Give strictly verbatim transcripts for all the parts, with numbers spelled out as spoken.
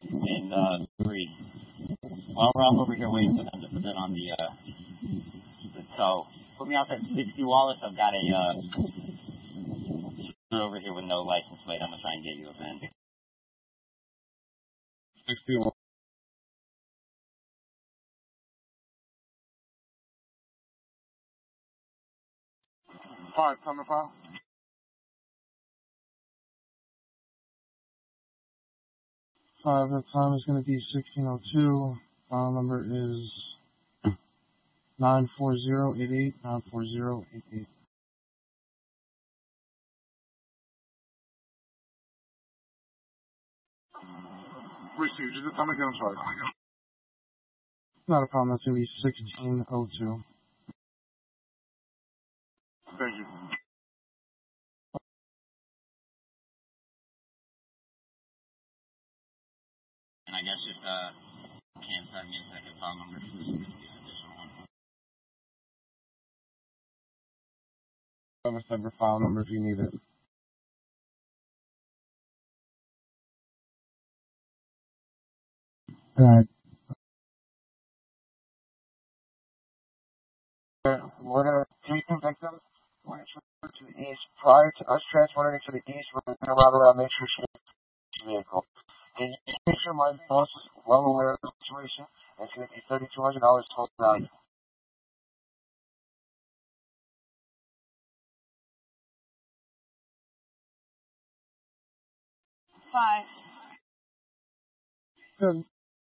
and uh, three. While we're over here waiting for them to put that on the uh, the tow. Put me out at sixty Wallace. I've got a uh, over here with no license plate. I'm gonna try and get you a van. sixty Wallace. Five, coming file. Five, that time is going to be sixteen oh two. File number is nine four zero eight eight, nine four zero eight eight. Received. Just tell me again, I'm sorry. Not a problem. That's going to be sixteen oh two. Thank you. And I guess just uh, can't tell me a second file number for this additional one. I have a separate file number if you need it. Alright. We're going to take the victim. We're going to transfer to the east. Prior to us transporting to the east, we're going to route around, make sure she gets the vehicle. And you make sure my boss is well aware of the situation, and it's going to be thirty-two hundred dollars total value. Five. Good.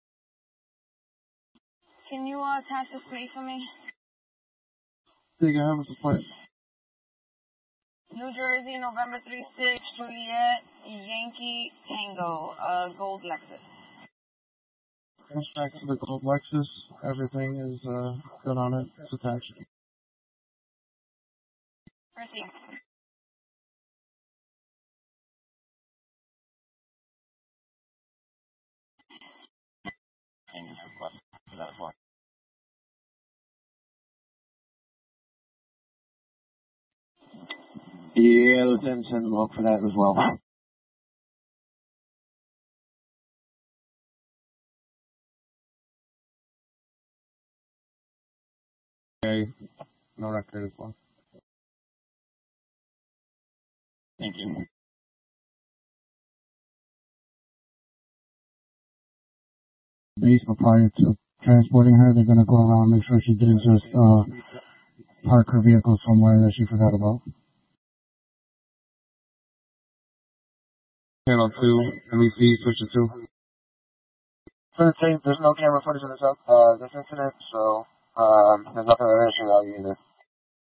Can you uh, attach this plate for me? There you go. What's the plate? New Jersey, November three six, Juliet, Yankee, Tango, uh, gold Lexus. Comes back to the gold Lexus. Everything is uh, good on it. It's attached. Proceed. And just request for that as well. Yeah, Lieutenant, send a log for that as well. Okay. No record as well. Thank you. Base, but prior to transporting her, they're going to go around and make sure she didn't just uh, park her vehicle somewhere that she forgot about. Channel two, M E C, switch to two. For the tape, there's no camera footage of this, uh, this incident, so uh,